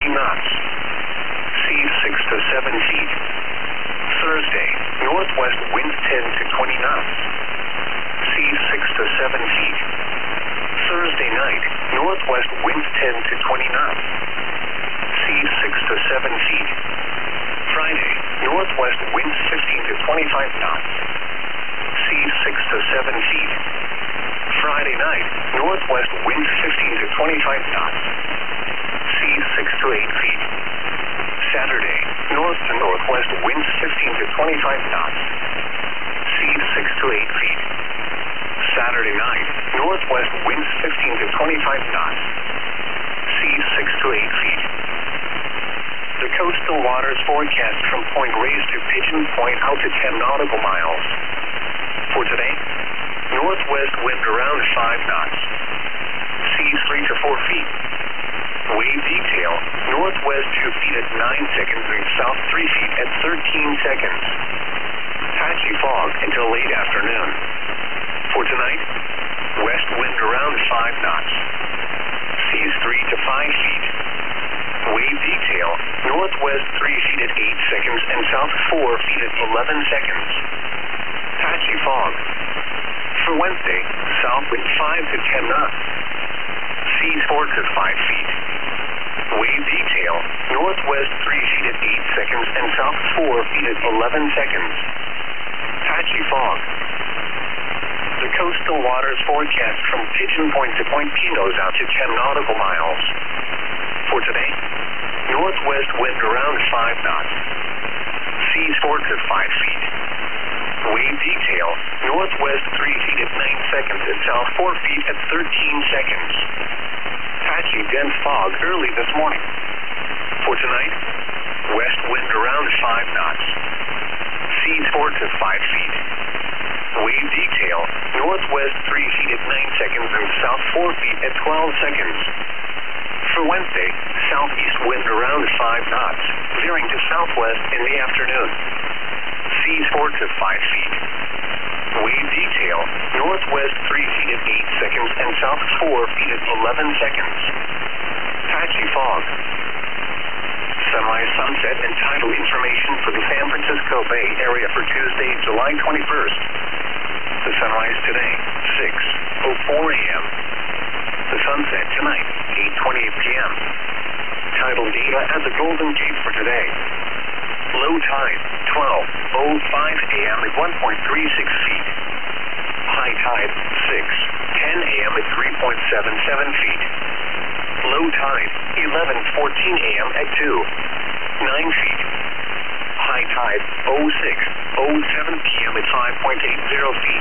knots. Seas 6 to 7 feet. Thursday, northwest winds 10 to 20 knots. Seas 6 to 7 feet. Thursday night, northwest winds 10 to 20 knots. Seas 6 to 7 feet. Friday, northwest winds 15 to 25 knots. Seas 6 to 7 feet. Friday night, northwest winds 15 to 25 knots. Seas 6 to 8 feet. Saturday, north to northwest winds 15 to 25 knots. Seas 6 to 8 feet. Saturday night, northwest winds 15 to 25 knots. Seas 6 to 8 feet. The coastal waters forecast from Point Reyes to Pigeon Point out to 10 nautical miles. For today, northwest wind around 5 knots. Seas 3 to 4 feet. Wave detail, northwest 2 feet at 9 seconds and south 3 feet at 13 seconds. Patchy fog until late afternoon. For tonight, west wind around 5 knots. Seas 3 to 5 feet. Wave detail, northwest 3 feet at 8 seconds and south 4 feet at 11 seconds. Patchy fog. For Wednesday, south wind 5 to 10 knots. Seas 4 to 5 feet. Wave detail, northwest 3 feet at 8 seconds and south 4 feet at 11 seconds. Patchy fog. The coastal waters forecast from Pigeon Point to Point Pinos out to 10 nautical miles. For today, northwest wind around 5 knots. Seas 4 to 5 feet. Wave detail, northwest 3 feet at 9 seconds and south 4 feet at 13 seconds. Patchy dense fog early this morning. For tonight, west wind around 5 knots. Seas 4 to 5 feet. Wave detail, northwest 3 feet at 9 seconds and south 4 feet at 12 seconds. For Wednesday, southeast wind around 5 knots, veering to southwest in the afternoon. Seas 4 to 5 feet. Wave detail, northwest 3 feet at 8 seconds and south 4 feet at 11 seconds. Patchy fog. Sunrise, sunset, and tidal information for the San Francisco Bay Area for Tuesday, July 21st. The sunrise today, 6:04 a.m. The sunset tonight, 8:28 p.m. Tidal data at the Golden Gate for today. Low tide, 12:05 a.m. at 1.36 feet. High tide, 6:10 a.m. at 3.77 feet. Low tide, 11:14 a.m. at 2.9 feet. High tide, 06:07 p.m. at 5.80 feet.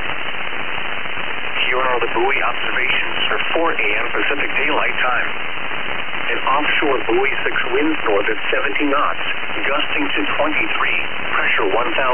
Here are the buoy observations for 4 a.m. Pacific Daylight Time. An offshore buoy 6 winds north at 70 knots, gusting to 23, pressure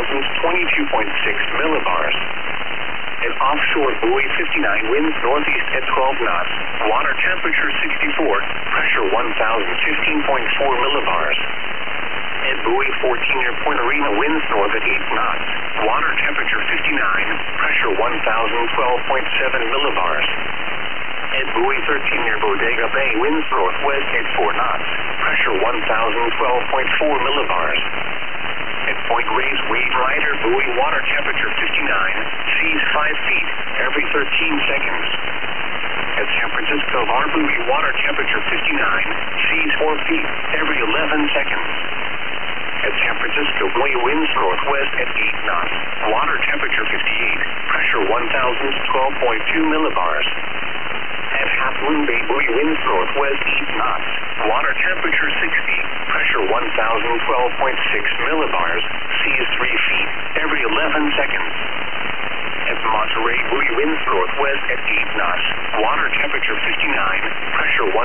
1,022.6 millibars. An offshore buoy 59 winds northeast at 12 knots, water temperature 64, pressure 1,015.4 millibars. And buoy 14 near Point Arena winds north at 8 knots, water temperature 59, pressure 1,012.7 millibars. And buoy 13 near Bodega Bay winds northwest at 4 knots, pressure 1,012.4 millibars. At Point Reyes Wave Rider buoy water temperature 59, seas 5 feet every 13 seconds. At San Francisco Bar buoy water temperature 59, seas 4 feet every 11 seconds. At San Francisco buoy winds northwest at 8 knots, water temperature 58, pressure 1,012.2 millibars. At Half Moon Bay buoy winds northwest 8 knots, water temperature 60, pressure 1,012.6 millibars, seas 3 feet every 11 seconds. At Monterey buoy winds northwest at 8 knots, water temperature 59, pressure 1,012.0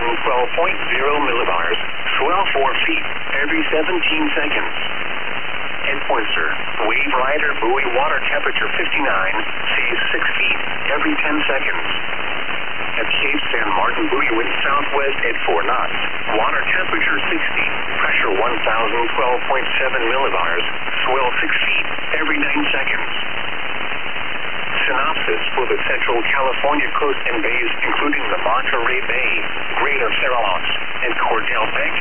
millibars, swell 4 feet every 17 seconds. At Pointer, Wave Rider buoy water temperature 59, seas 6 feet every 10 seconds. At Cape San Martin buoy wind southwest at 4 knots, water temperature 60, pressure 1,012.7 millibars, swell 6 feet every 9 seconds. Synopsis for the Central California coast and bays, including the Monterey Bay, Greater Fairlocks, and Cordell Bank.